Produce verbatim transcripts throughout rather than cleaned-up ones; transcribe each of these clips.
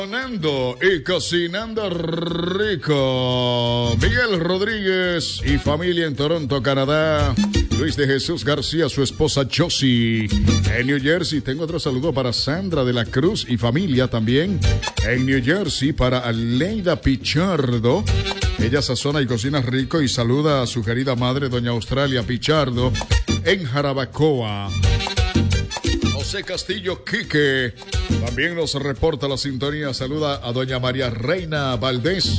Cocinando y cocinando rico. Miguel Rodríguez y familia en Toronto, Canadá. Luis de Jesús García, su esposa Josie. En New Jersey, tengo otro saludo para Sandra de la Cruz y familia también. En New Jersey, para Aleida Pichardo. Ella sazona y cocina rico y saluda a su querida madre, doña Australia Pichardo, en Jarabacoa. José Castillo Quique también nos reporta la sintonía. Saluda a doña María Reina Valdés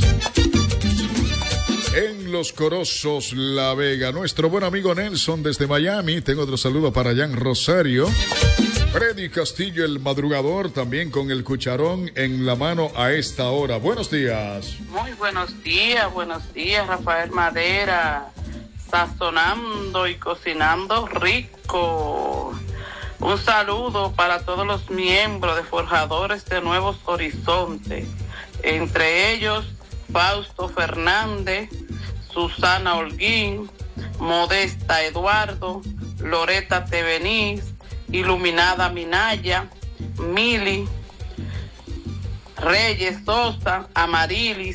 en Los Corozos, La Vega. Nuestro buen amigo Nelson desde Miami. Tengo otro saludo para Jan Rosario. Freddy Castillo, el madrugador, también con el cucharón en la mano a esta hora. Buenos días. Muy buenos días, buenos días, Rafael Madera. Sazonando y cocinando rico. Un saludo para todos los miembros de Forjadores de Nuevos Horizontes, entre ellos Fausto Fernández, Susana Holguín, Modesta Eduardo, Loreta Teveniz, Iluminada Minaya, Mili, Reyes Sosa, Amarilis,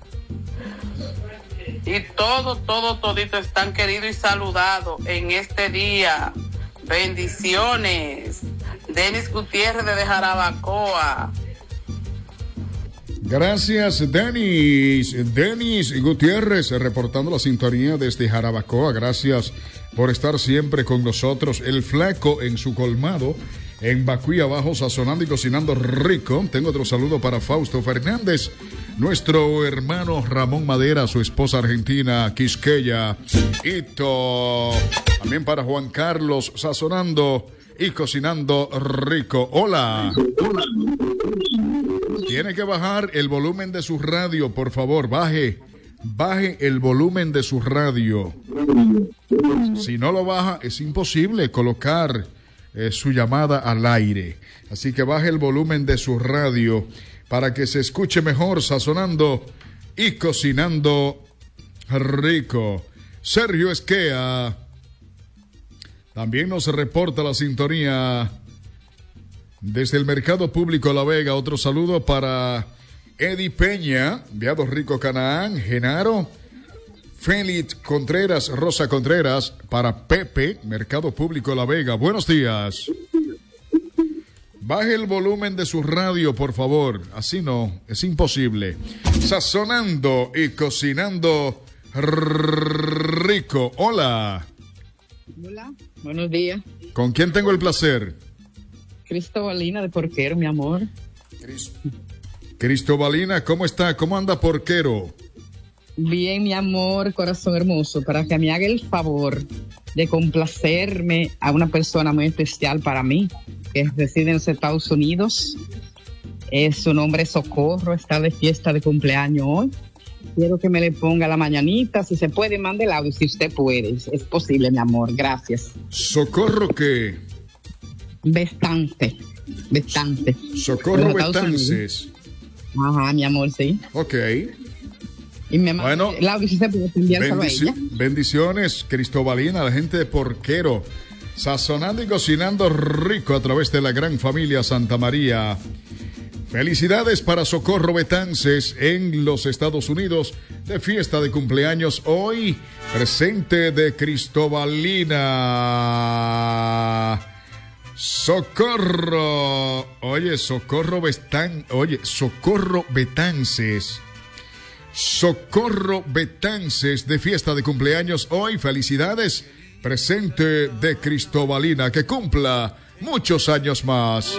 y todo, todo, todito están queridos y saludados en este día. Bendiciones. Denis Gutiérrez de Jarabacoa. Gracias, Denis. Denis Gutiérrez reportando la sintonía desde Jarabacoa. Gracias por estar siempre con nosotros. El Flaco en su colmado en Bacuí abajo, sazonando y cocinando rico. Tengo otro saludo para Fausto Fernández, nuestro hermano Ramón Madera, su esposa argentina Quisqueya Ito. También para Juan Carlos, sazonando y cocinando rico. Hola. Tiene que bajar el volumen de su radio, por favor. Baje, baje el volumen de su radio. Si no lo baja, es imposible colocar eh, su llamada al aire. Así que baje el volumen de su radio para que se escuche mejor, sazonando y cocinando rico. Sergio Esquea también nos reporta la sintonía desde el Mercado Público La Vega. Otro saludo para Eddie Peña, Enviado Rico Canaán, Genaro, Félix Contreras, Rosa Contreras, para Pepe, Mercado Público La Vega. Buenos días. Baje el volumen de su radio, por favor. Así no, es imposible. Sazonando y cocinando rico. Hola. Hola, buenos días. ¿Con quién tengo el placer? Cristobalina de Porquero, mi amor. Crist- Cristobalina, ¿cómo está? ¿Cómo anda Porquero? Bien, mi amor, corazón hermoso, para que me haga el favor de complacerme a una persona muy especial para mí, que reside en los Estados Unidos. Es, su nombre es Socorro, está de fiesta de cumpleaños hoy. Quiero que me le ponga la mañanita, si se puede, mande el audio, si usted puede. Es posible, mi amor, gracias. ¿Socorro qué? Bastante, bastante. Socorro Betances. Ajá, mi amor, sí. Ok. Y me manda bueno, el audio, si se puede enviárselo bendici- a ella. bendiciones, Cristobalina, la gente de Porquero, sazonando y cocinando rico a través de la gran familia Santa María. Felicidades para Socorro Betances en los Estados Unidos, de fiesta de cumpleaños hoy, presente de Cristobalina. Socorro, oye, Socorro Betán, oye, Socorro Betances. Socorro Betances de fiesta de cumpleaños hoy, felicidades, presente de Cristobalina, que cumpla muchos años más.